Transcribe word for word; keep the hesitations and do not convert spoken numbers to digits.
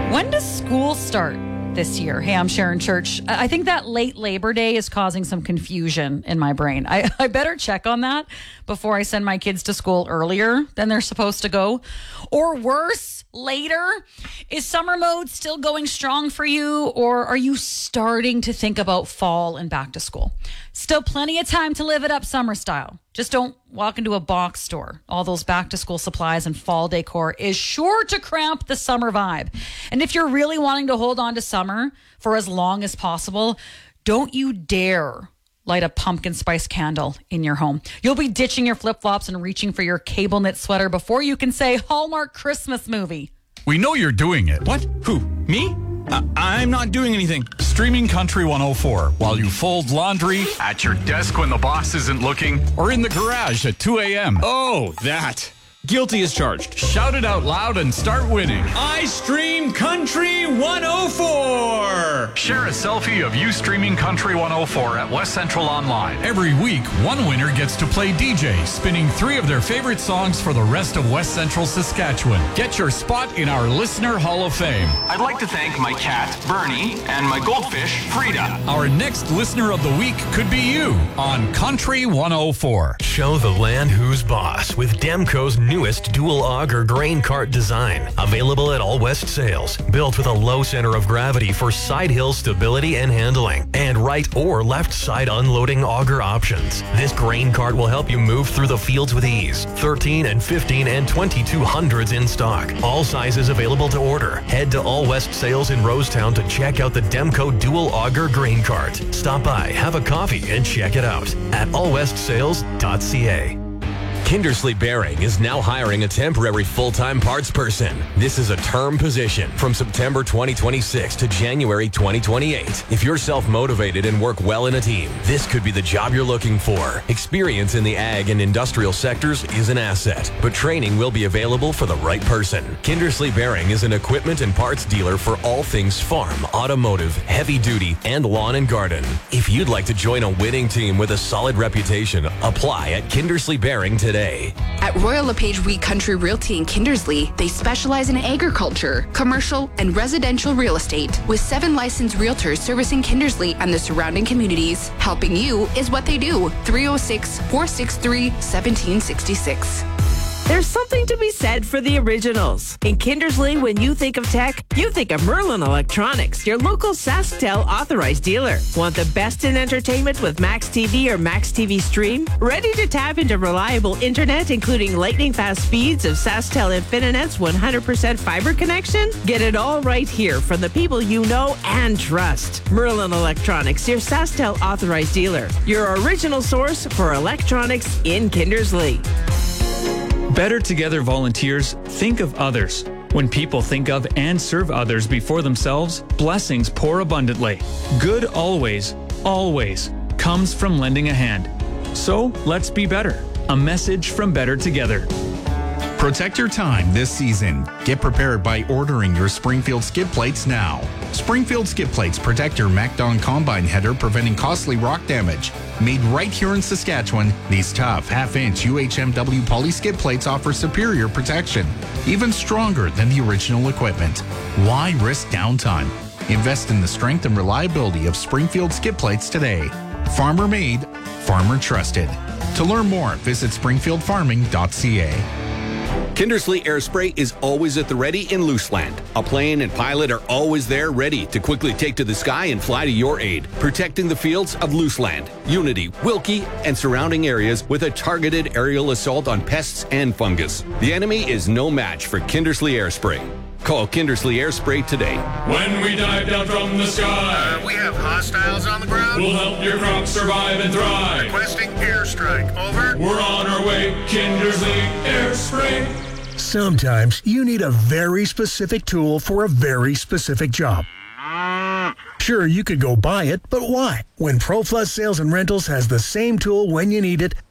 When does school start this year? Hey, I'm Sharon Church. I think that late Labor Day is causing some confusion in my brain. I, I better check on that before I send my kids to school earlier than they're supposed to go. Or worse, later. Is summer mode still going strong for you, or are you starting to think about fall and back to school? Still plenty of time to live it up summer style. Just don't walk into a box store. All those back to school supplies and fall decor is sure to cramp the summer vibe. And if you're really wanting to hold on to summer for as long as possible, don't you dare light a pumpkin spice candle in your home. You'll be ditching your flip-flops and reaching for your cable knit sweater before you can say Hallmark Christmas movie. We know you're doing it. What? Who? Me? Uh, I'm not doing anything. Streaming Country one oh four while you fold laundry, at your desk when the boss isn't looking, or in the garage at two a.m. Oh, that. Guilty as charged. Shout it out loud and start winning. I stream Country one oh four. Share a selfie of you streaming Country one oh four at West Central Online. Every week, one winner gets to play D J, spinning three of their favorite songs for the rest of West Central Saskatchewan. Get your spot in our Listener Hall of Fame. I'd like to thank my cat, Bernie, and my goldfish, Frida. Our next Listener of the Week could be you on Country one oh four. Show the land who's boss with Demco's newest dual auger grain cart design. Available at All West Sales. Built with a low center of gravity for side hill stability and handling. And right or left side unloading auger options. This grain cart will help you move through the fields with ease. thirteen and fifteen and twenty-two hundreds in stock. All sizes available to order. Head to All West Sales in Rosetown to check out the Demco dual auger grain cart. Stop by, have a coffee, and check it out at all west sales dot c a. Kindersley Bearing is now hiring a temporary full-time parts person. This is a term position from September twenty twenty-six to January twenty twenty-eight. If you're self-motivated and work well in a team, this could be the job you're looking for. Experience in the ag and industrial sectors is an asset, but training will be available for the right person. Kindersley Bearing is an equipment and parts dealer for all things farm, automotive, heavy-duty, and lawn and garden. If you'd like to join a winning team with a solid reputation, apply at Kindersley Bearing today. At Royal LePage Wheat Country Realty in Kindersley, they specialize in agriculture, commercial, and residential real estate, with seven licensed realtors servicing Kindersley and the surrounding communities. Helping you is what they do. three oh six, four six three, one seven six six. There's something to be said for the originals. In Kindersley, when you think of tech, you think of Merlin Electronics, your local SaskTel authorized dealer. Want the best in entertainment with Max T V or Max T V Stream? Ready to tap into reliable internet, including lightning-fast speeds of SaskTel Infinit's one hundred percent fiber connection? Get it all right here from the people you know and trust. Merlin Electronics, your SaskTel authorized dealer. Your original source for electronics in Kindersley. Better Together volunteers think of others. When people think of and serve others before themselves, blessings pour abundantly. Good always, always comes from lending a hand. So let's be better. A message from Better Together. Protect your time this season. Get prepared by ordering your Springfield skid plates now. Springfield skid plates protect your MacDon combine header, preventing costly rock damage. Made right here in Saskatchewan, these tough half-inch U H M W poly skid plates offer superior protection, even stronger than the original equipment. Why risk downtime? Invest in the strength and reliability of Springfield skid plates today. Farmer made, farmer trusted. To learn more, visit springfield farming dot c a. Kindersley Air Spray is always at the ready in Looseland. A plane and pilot are always there ready to quickly take to the sky and fly to your aid, protecting the fields of Looseland, Unity, Wilkie, and surrounding areas with a targeted aerial assault on pests and fungus. The enemy is no match for Kindersley Air Spray. Call Kindersley Air Spray today. When we dive down from the sky, uh, we have hostiles on the ground. We'll help your crops survive and thrive. Requesting airstrike. Over. We're on our way. Kindersley Air Spray. Sometimes you need a very specific tool for a very specific job. Sure, you could go buy it, but why? When ProFlood Sales and Rentals has the same tool when you need it